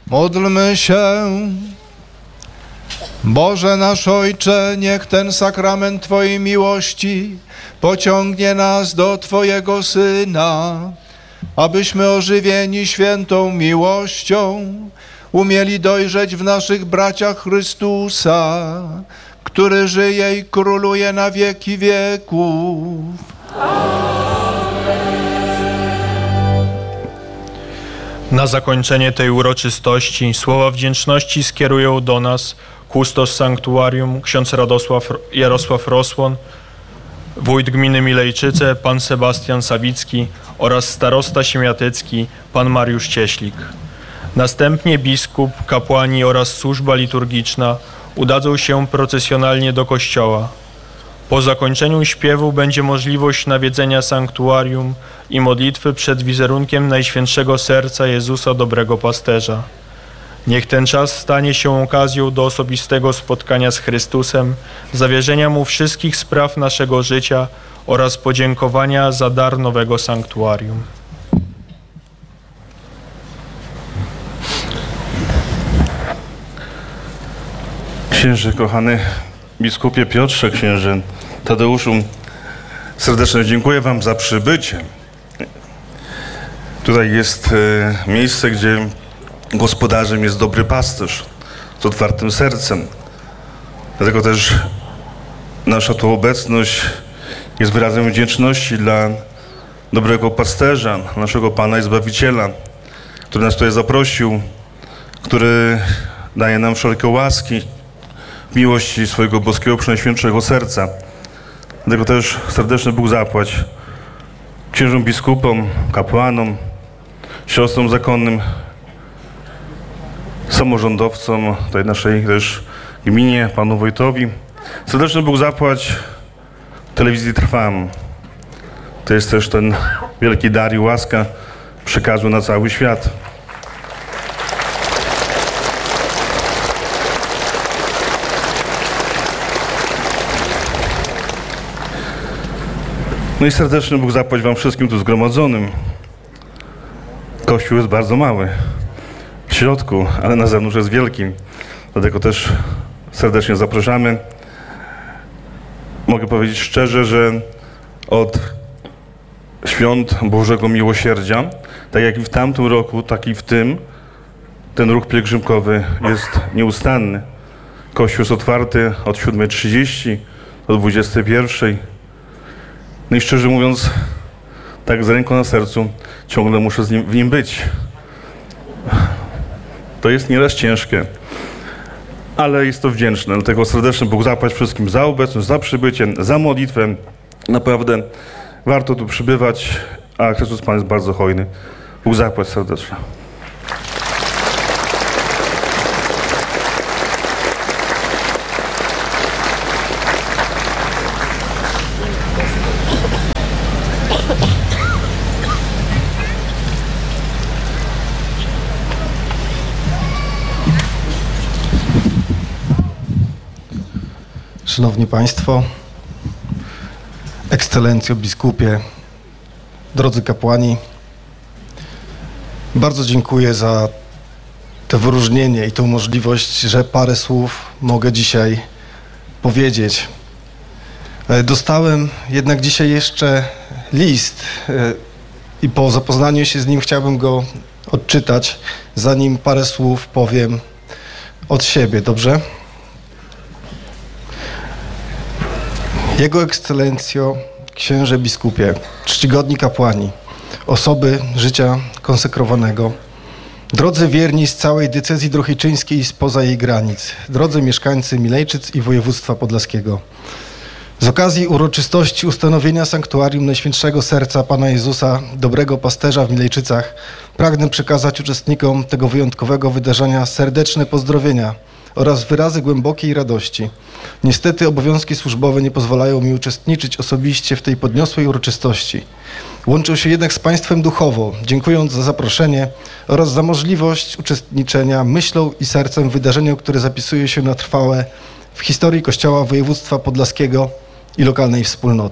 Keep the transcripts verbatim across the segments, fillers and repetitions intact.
Módlmy się. Boże nasz Ojcze, niech ten sakrament Twojej miłości pociągnie nas do Twojego Syna, abyśmy ożywieni świętą miłością umieli dojrzeć w naszych braciach Chrystusa, który żyje i króluje na wieki wieków. Na zakończenie tej uroczystości słowa wdzięczności skierują do nas kustosz sanktuarium, ksiądz Radosław, Jarosław Rosłon, wójt gminy Milejczyce, pan Sebastian Sawicki oraz starosta siemiatycki, pan Mariusz Cieślik. Następnie biskup, kapłani oraz służba liturgiczna udadzą się procesjonalnie do kościoła. Po zakończeniu śpiewu będzie możliwość nawiedzenia sanktuarium i modlitwy przed wizerunkiem Najświętszego Serca Jezusa Dobrego Pasterza. Niech ten czas stanie się okazją do osobistego spotkania z Chrystusem, zawierzenia Mu wszystkich spraw naszego życia oraz podziękowania za dar nowego sanktuarium. Księże, kochany biskupie Piotrze, księże Tadeuszu, serdecznie dziękuję Wam za przybycie. Tutaj jest e, miejsce, gdzie gospodarzem jest dobry pasterz z otwartym sercem. Dlatego też nasza tu obecność jest wyrazem wdzięczności dla dobrego pasterza, naszego Pana i Zbawiciela, który nas tutaj zaprosił, który daje nam wszelkie łaski w miłości swojego boskiego, przenajświętszego serca. Dlatego też serdeczny Bóg zapłać księżom biskupom, kapłanom, siostrom zakonnym, samorządowcom tutaj naszej też gminie, panu wójtowi. Serdeczny Bóg zapłać telewizji Trwam. To jest też ten wielki dar i łaska przekazu na cały świat. No i serdeczny Bóg zapłać Wam wszystkim tu zgromadzonym. Kościół jest bardzo mały w środku, ale na zewnątrz jest wielki. Dlatego też serdecznie zapraszamy. Mogę powiedzieć szczerze, że od świąt Bożego Miłosierdzia, tak jak i w tamtym roku, tak i w tym, ten ruch pielgrzymkowy jest nieustanny. Kościół jest otwarty od siódmej trzydzieści do dwudziestej pierwszej. No i szczerze mówiąc, tak z ręką na sercu, ciągle muszę z nim, w nim być. To jest nieraz ciężkie, ale jest to wdzięczne. Dlatego serdecznie Bóg zapłać wszystkim za obecność, za przybycie, za modlitwę. Naprawdę warto tu przybywać, a Chrystus Pan jest bardzo hojny. Bóg zapłać serdecznie. Szanowni Państwo, Ekscelencjo Biskupie, drodzy kapłani, bardzo dziękuję za to wyróżnienie i tą możliwość, że parę słów mogę dzisiaj powiedzieć. Dostałem jednak dzisiaj jeszcze list i po zapoznaniu się z nim chciałbym go odczytać, zanim parę słów powiem od siebie, dobrze? Jego Ekscelencjo, księże biskupie, czcigodni kapłani, osoby życia konsekrowanego, drodzy wierni z całej diecezji drohiczyńskiej i spoza jej granic, drodzy mieszkańcy Milejczyc i województwa podlaskiego. Z okazji uroczystości ustanowienia sanktuarium Najświętszego Serca Pana Jezusa, Dobrego Pasterza w Milejczycach, pragnę przekazać uczestnikom tego wyjątkowego wydarzenia serdeczne pozdrowienia oraz wyrazy głębokiej radości. Niestety obowiązki służbowe nie pozwalają mi uczestniczyć osobiście w tej podniosłej uroczystości. Łączę się jednak z Państwem duchowo, dziękując za zaproszenie oraz za możliwość uczestniczenia myślą i sercem w wydarzeniu, które zapisuje się na trwałe w historii Kościoła Województwa Podlaskiego i lokalnej wspólnoty.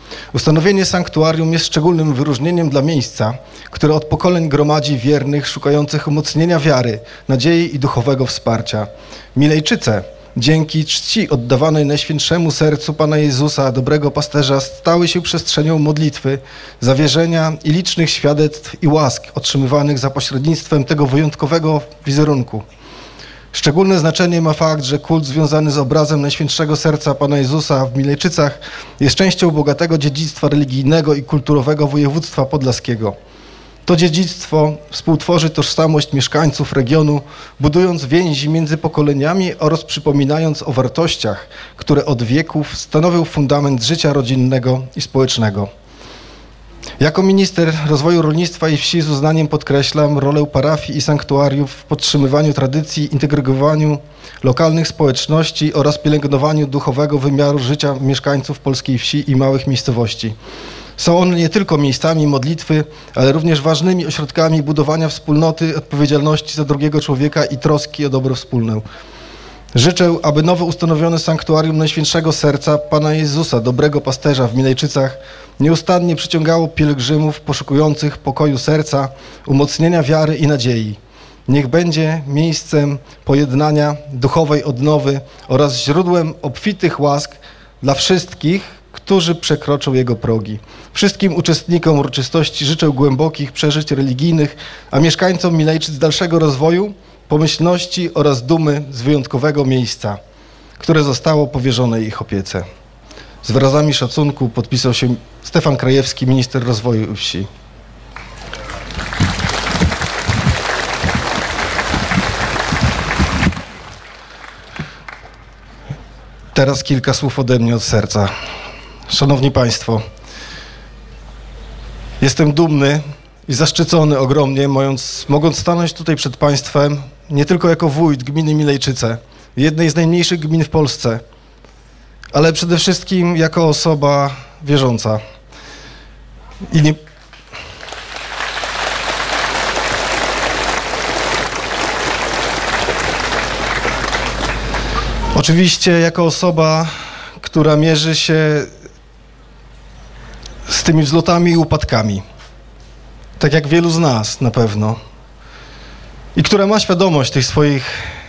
Ustanowienie sanktuarium jest szczególnym wyróżnieniem dla miejsca, które od pokoleń gromadzi wiernych szukających umocnienia wiary, nadziei i duchowego wsparcia. Milejczyce dzięki czci oddawanej Najświętszemu Sercu Pana Jezusa, dobrego pasterza, stały się przestrzenią modlitwy, zawierzenia i licznych świadectw i łask otrzymywanych za pośrednictwem tego wyjątkowego wizerunku. Szczególne znaczenie ma fakt, że kult związany z obrazem Najświętszego Serca Pana Jezusa w Milejczycach jest częścią bogatego dziedzictwa religijnego i kulturowego województwa podlaskiego. To dziedzictwo współtworzy tożsamość mieszkańców regionu, budując więzi między pokoleniami oraz przypominając o wartościach, które od wieków stanowią fundament życia rodzinnego i społecznego. Jako minister rozwoju rolnictwa i wsi z uznaniem podkreślam rolę parafii i sanktuariów w podtrzymywaniu tradycji, integrowaniu lokalnych społeczności oraz pielęgnowaniu duchowego wymiaru życia mieszkańców polskiej wsi i małych miejscowości. Są one nie tylko miejscami modlitwy, ale również ważnymi ośrodkami budowania wspólnoty, odpowiedzialności za drugiego człowieka i troski o dobro wspólne. Życzę, aby nowo ustanowione sanktuarium Najświętszego Serca Pana Jezusa, dobrego pasterza w Milejczycach, nieustannie przyciągało pielgrzymów poszukujących pokoju serca, umocnienia wiary i nadziei. Niech będzie miejscem pojednania, duchowej odnowy oraz źródłem obfitych łask dla wszystkich, którzy przekroczą jego progi. Wszystkim uczestnikom uroczystości życzę głębokich przeżyć religijnych, a mieszkańcom Milejczyc dalszego rozwoju, pomyślności oraz dumy z wyjątkowego miejsca, które zostało powierzone ich opiece. Z wyrazami szacunku podpisał się Stefan Krajewski, minister rozwoju wsi. Teraz kilka słów ode mnie od serca. Szanowni Państwo, jestem dumny i zaszczycony ogromnie, mając, mogąc stanąć tutaj przed Państwem nie tylko jako wójt gminy Milejczyce, jednej z najmniejszych gmin w Polsce, ale przede wszystkim jako osoba wierząca. I nie... Oczywiście jako osoba, która mierzy się z tymi wzlotami i upadkami, tak jak wielu z nas na pewno, i która ma świadomość tych swoich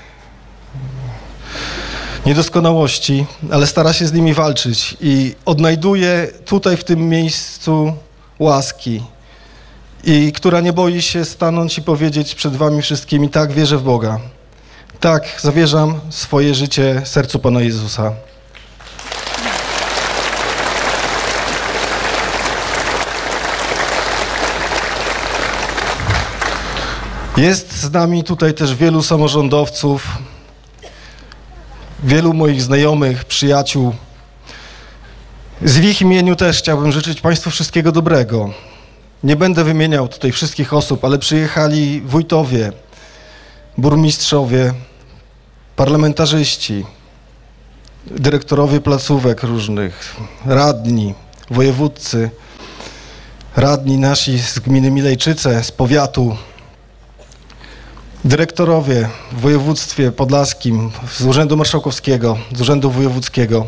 niedoskonałości, ale stara się z nimi walczyć i odnajduje tutaj w tym miejscu łaski i która nie boi się stanąć i powiedzieć przed wami wszystkimi: tak, wierzę w Boga, tak, zawierzam swoje życie sercu Pana Jezusa. Jest z nami tutaj też wielu samorządowców, wielu moich znajomych, przyjaciół. W ich imieniu też chciałbym życzyć Państwu wszystkiego dobrego. Nie będę wymieniał tutaj wszystkich osób, ale przyjechali wójtowie, burmistrzowie, parlamentarzyści, dyrektorowie placówek różnych, radni, wojewódcy, radni nasi z gminy Milejczyce, z powiatu, dyrektorowie w województwie podlaskim, z Urzędu Marszałkowskiego, z Urzędu Wojewódzkiego.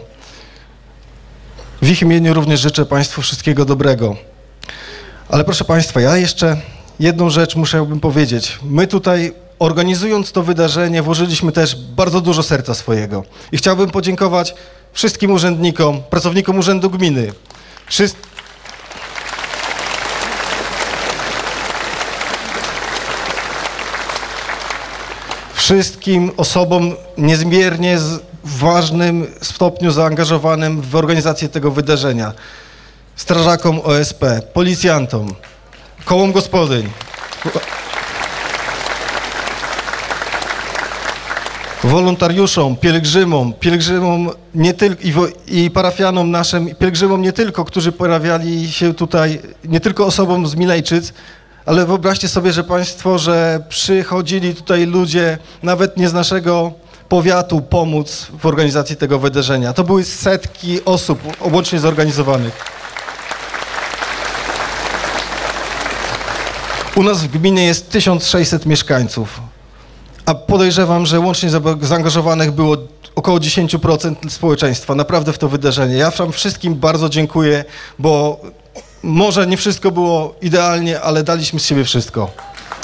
W ich imieniu również życzę Państwu wszystkiego dobrego. Ale proszę Państwa, ja jeszcze jedną rzecz musiałbym powiedzieć. My tutaj, organizując to wydarzenie, włożyliśmy też bardzo dużo serca swojego. I chciałbym podziękować wszystkim urzędnikom, pracownikom Urzędu Gminy, wszyscy... wszystkim osobom niezmiernie z ważnym stopniu zaangażowanym w organizację tego wydarzenia, strażakom O S P, policjantom, kołom gospodyń, wolontariuszom, pielgrzymom, pielgrzymom nie tylko i, i parafianom naszym, pielgrzymom nie tylko, którzy pojawiali się tutaj, nie tylko osobom z Milejczyc, ale wyobraźcie sobie, że Państwo, że przychodzili tutaj ludzie nawet nie z naszego powiatu pomóc w organizacji tego wydarzenia. To były setki osób łącznie zorganizowanych. U nas w gminie jest tysiąc sześćset mieszkańców, a podejrzewam, że łącznie zaangażowanych było około dziesięć procent społeczeństwa naprawdę w to wydarzenie. Ja wam wszystkim bardzo dziękuję, bo może nie wszystko było idealnie, ale daliśmy z siebie wszystko.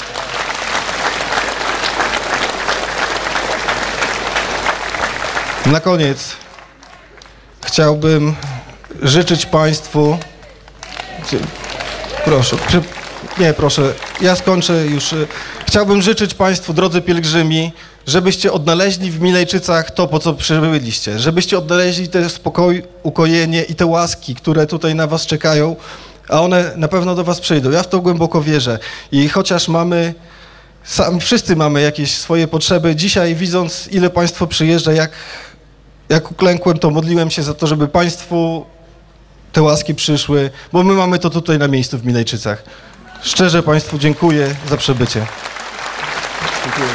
Na koniec chciałbym życzyć Państwu... Proszę, nie proszę, ja skończę już. Chciałbym życzyć Państwu, drodzy pielgrzymi, żebyście odnaleźli w Milejczycach to, po co przybyliście, żebyście odnaleźli ten spokój, ukojenie i te łaski, które tutaj na Was czekają, a one na pewno do Was przyjdą. Ja w to głęboko wierzę i chociaż mamy, sami wszyscy mamy jakieś swoje potrzeby, dzisiaj widząc, ile Państwo przyjeżdża, jak, jak uklękłem, to modliłem się za to, żeby Państwu te łaski przyszły, bo my mamy to tutaj na miejscu w Milejczycach. Szczerze Państwu dziękuję za przybycie. Dziękuję.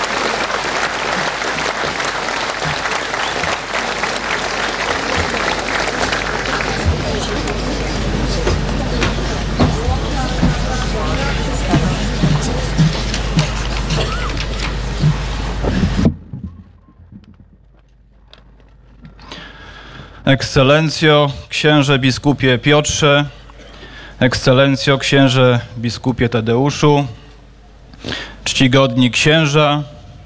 Ekscelencjo, księże biskupie Piotrze, Ekscelencjo, księże biskupie Tadeuszu, czcigodni księża,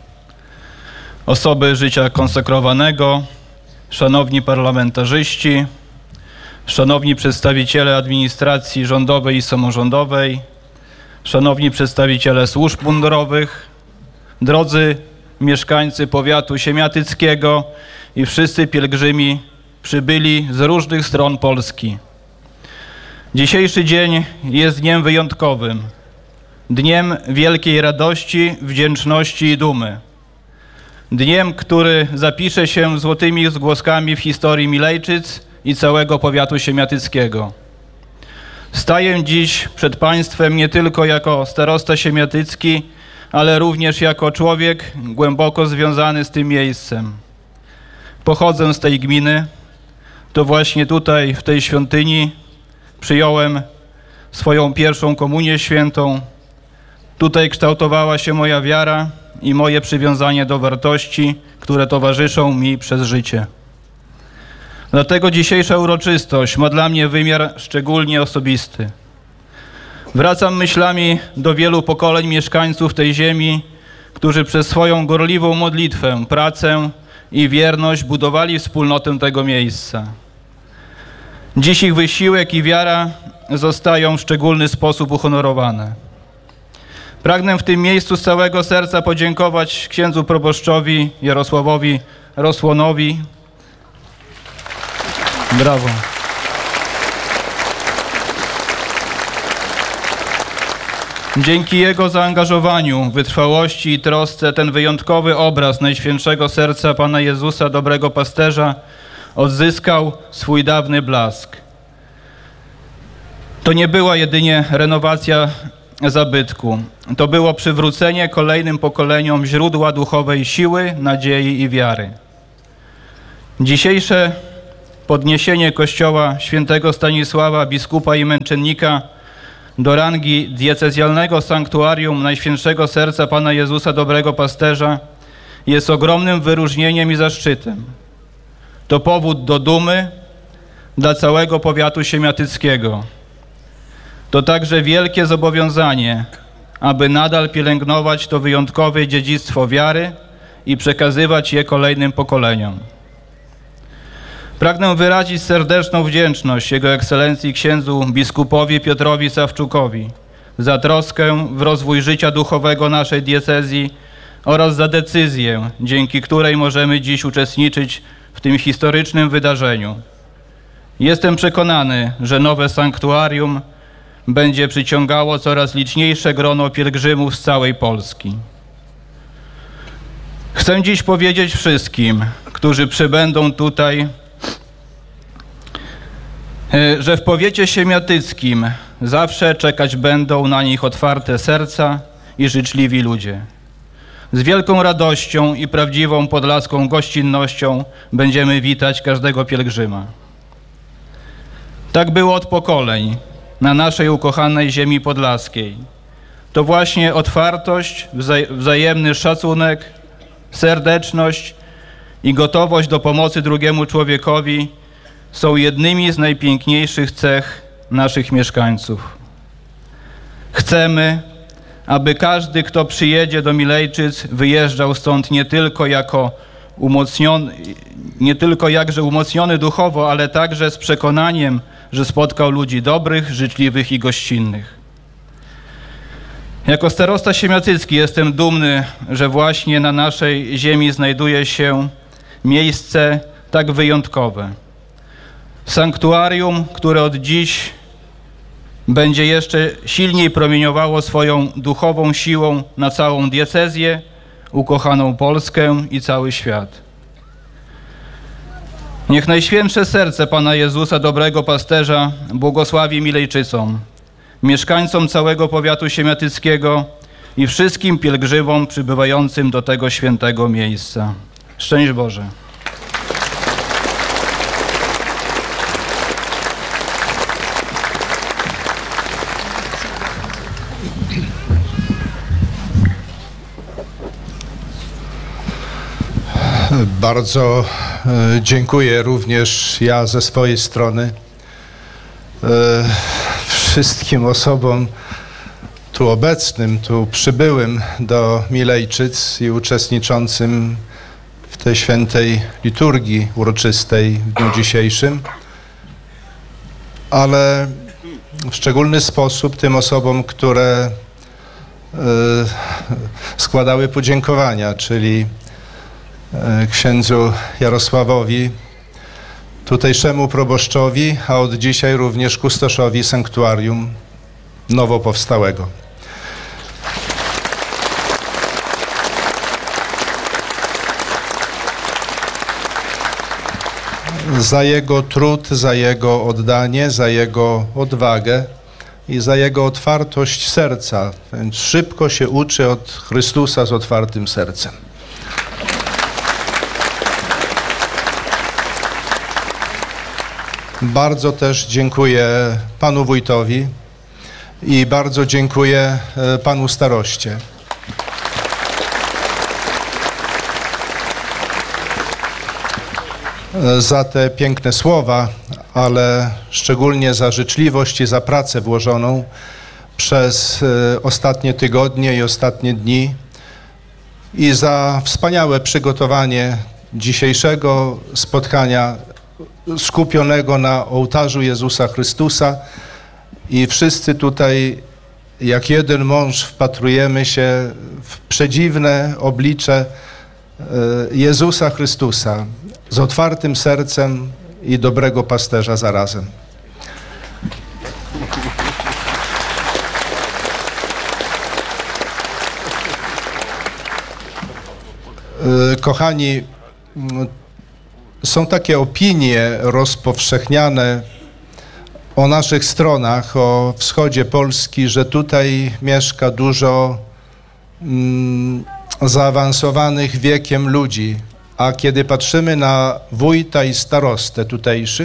osoby życia konsekrowanego, szanowni parlamentarzyści, szanowni przedstawiciele administracji rządowej i samorządowej, szanowni przedstawiciele służb mundurowych, drodzy mieszkańcy powiatu siemiatyckiego i wszyscy pielgrzymi przybyli z różnych stron Polski. Dzisiejszy dzień jest dniem wyjątkowym, dniem wielkiej radości, wdzięczności i dumy. Dniem, który zapisze się złotymi zgłoskami w historii Milejczyc i całego powiatu siemiatyckiego. Staję dziś przed Państwem nie tylko jako starosta siemiatycki, ale również jako człowiek głęboko związany z tym miejscem. Pochodzę z tej gminy. To właśnie tutaj, w tej świątyni, przyjąłem swoją pierwszą komunię świętą. Tutaj kształtowała się moja wiara i moje przywiązanie do wartości, które towarzyszą mi przez życie. Dlatego dzisiejsza uroczystość ma dla mnie wymiar szczególnie osobisty. Wracam myślami do wielu pokoleń mieszkańców tej ziemi, którzy przez swoją gorliwą modlitwę, pracę i wierność budowali wspólnotę tego miejsca. Dziś ich wysiłek i wiara zostają w szczególny sposób uhonorowane. Pragnę w tym miejscu z całego serca podziękować księdzu proboszczowi Jarosławowi Rosłonowi. Brawo. Dzięki jego zaangażowaniu, wytrwałości i trosce ten wyjątkowy obraz Najświętszego Serca Pana Jezusa, dobrego pasterza, odzyskał swój dawny blask. To nie była jedynie renowacja zabytku. To było przywrócenie kolejnym pokoleniom źródła duchowej siły, nadziei i wiary. Dzisiejsze podniesienie kościoła świętego Stanisława, biskupa i męczennika, do rangi diecezjalnego sanktuarium Najświętszego Serca Pana Jezusa, dobrego pasterza, jest ogromnym wyróżnieniem i zaszczytem. To powód do dumy dla całego powiatu siemiatyckiego. To także wielkie zobowiązanie, aby nadal pielęgnować to wyjątkowe dziedzictwo wiary i przekazywać je kolejnym pokoleniom. Pragnę wyrazić serdeczną wdzięczność Jego Ekscelencji księdzu biskupowi Piotrowi Sawczukowi za troskę w rozwój życia duchowego naszej diecezji oraz za decyzję, dzięki której możemy dziś uczestniczyć w tym historycznym wydarzeniu. Jestem przekonany, że nowe sanktuarium będzie przyciągało coraz liczniejsze grono pielgrzymów z całej Polski. Chcę dziś powiedzieć wszystkim, którzy przybędą tutaj, że w powiecie siemiatyckim zawsze czekać będą na nich otwarte serca i życzliwi ludzie. Z wielką radością i prawdziwą podlaską gościnnością będziemy witać każdego pielgrzyma. Tak było od pokoleń na naszej ukochanej ziemi podlaskiej. to właśnie otwartość, wzaj- wzajemny szacunek, serdeczność i gotowość do pomocy drugiemu człowiekowi są jednymi z najpiękniejszych cech naszych mieszkańców. Chcemy, aby każdy, kto przyjedzie do Milejczyc, wyjeżdżał stąd nie tylko jako umocniony, nie tylko jakże umocniony duchowo, ale także z przekonaniem, że spotkał ludzi dobrych, życzliwych i gościnnych. Jako starosta siemiatycki jestem dumny, że właśnie na naszej ziemi znajduje się miejsce tak wyjątkowe. Sanktuarium, które od dziś będzie jeszcze silniej promieniowało swoją duchową siłą na całą diecezję, ukochaną Polskę i cały świat. Niech Najświętsze Serce Pana Jezusa, dobrego pasterza, błogosławi Milejczycom, mieszkańcom całego powiatu siemiatyckiego i wszystkim pielgrzymom przybywającym do tego świętego miejsca. Szczęść Boże! Bardzo e, dziękuję również ja ze swojej strony e, wszystkim osobom tu obecnym, tu przybyłym do Milejczyc i uczestniczącym w tej świętej liturgii uroczystej w dniu dzisiejszym, ale w szczególny sposób tym osobom, które e, składały podziękowania, czyli księdzu Jarosławowi, tutejszemu proboszczowi, a od dzisiaj również kustoszowi sanktuarium nowo powstałego. Za jego trud, za jego oddanie, za jego odwagę i za jego otwartość serca. Więc szybko się uczy od Chrystusa z otwartym sercem. Bardzo też dziękuję panu wójtowi i bardzo dziękuję panu staroście. Za te piękne słowa, ale szczególnie za życzliwość i za pracę włożoną przez ostatnie tygodnie i ostatnie dni i za wspaniałe przygotowanie dzisiejszego spotkania skupionego na ołtarzu Jezusa Chrystusa i wszyscy tutaj jak jeden mąż wpatrujemy się w przedziwne oblicze Jezusa Chrystusa z otwartym sercem i dobrego pasterza zarazem. Kochani, są takie opinie rozpowszechniane o naszych stronach, o wschodzie Polski, że tutaj mieszka dużo mm, zaawansowanych wiekiem ludzi, a kiedy patrzymy na wójta i starostę tutejszych,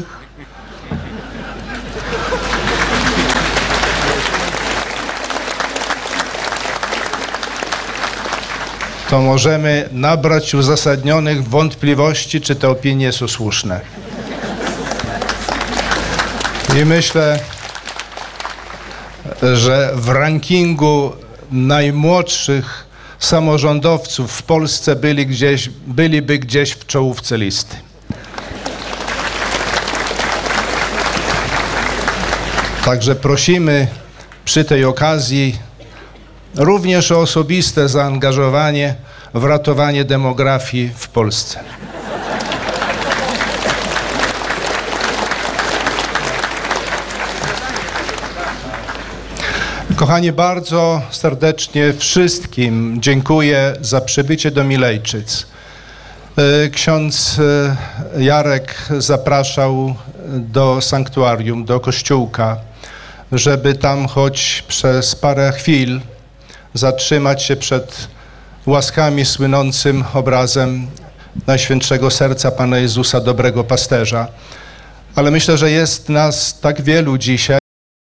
to możemy nabrać uzasadnionych wątpliwości, czy te opinie są słuszne. I myślę, że w rankingu najmłodszych samorządowców w Polsce byli gdzieś, byliby gdzieś w czołówce listy. Także prosimy przy tej okazji również o osobiste zaangażowanie w ratowanie demografii w Polsce. Kochani, bardzo serdecznie wszystkim dziękuję za przybycie do Milejczyc. Ksiądz Jarek zapraszał do sanktuarium, do kościółka, żeby tam choć przez parę chwil zatrzymać się przed łaskami słynącym obrazem Najświętszego Serca Pana Jezusa, dobrego pasterza. Ale myślę, że jest nas tak wielu dzisiaj,